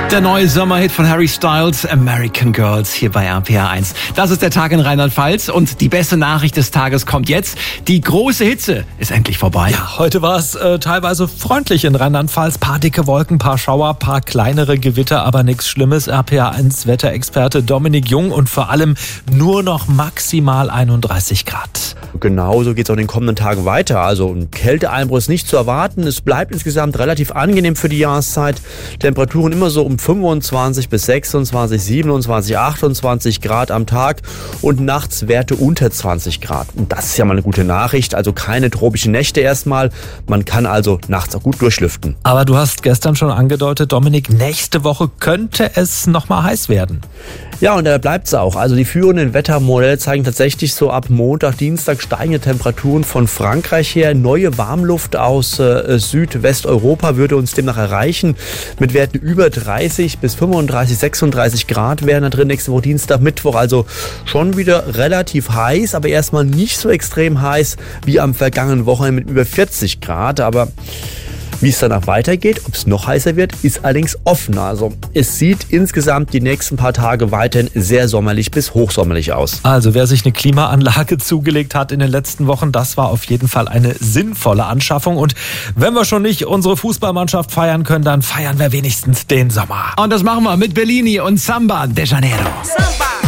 Der neue Sommerhit von Harry Styles, American Girls, hier bei RPR 1. Das ist der Tag in Rheinland-Pfalz und die beste Nachricht des Tages kommt jetzt. Die große Hitze ist endlich vorbei. Ja, heute war es teilweise freundlich in Rheinland-Pfalz. Paar dicke Wolken, paar Schauer, paar kleinere Gewitter, aber nichts Schlimmes. RPR 1 Wetterexperte Dominik Jung und vor allem nur noch maximal 31 Grad. Genauso geht es auch in den kommenden Tagen weiter. Also ein Kälteeinbruch ist nicht zu erwarten. Es bleibt insgesamt relativ angenehm für die Jahreszeit. Temperaturen immer so um 25 bis 26, 27, 28 Grad am Tag und nachts Werte unter 20 Grad. Und das ist ja mal eine gute Nachricht. Also keine tropischen Nächte erstmal. Man kann also nachts auch gut durchlüften. Aber du hast gestern schon angedeutet, Dominik, nächste Woche könnte es nochmal heiß werden. Ja, und da bleibt es auch. Also die führenden Wettermodelle zeigen tatsächlich so ab Montag, Dienstag steigende Temperaturen von Frankreich her. Neue Warmluft aus Südwesteuropa würde uns demnach erreichen. Mit Werten über 30 bis 35, 36 Grad wären da drin nächste Woche Dienstag, Mittwoch. Also schon wieder relativ heiß, aber erstmal nicht so extrem heiß wie am vergangenen Wochenende mit über 40 Grad. Aber wie es danach weitergeht, ob es noch heißer wird, ist allerdings offen. Also es sieht insgesamt die nächsten paar Tage weiterhin sehr sommerlich bis hochsommerlich aus. Also wer sich eine Klimaanlage zugelegt hat in den letzten Wochen, das war auf jeden Fall eine sinnvolle Anschaffung. Und wenn wir schon nicht unsere Fußballmannschaft feiern können, dann feiern wir wenigstens den Sommer. Und das machen wir mit Bellini und Samba de Janeiro.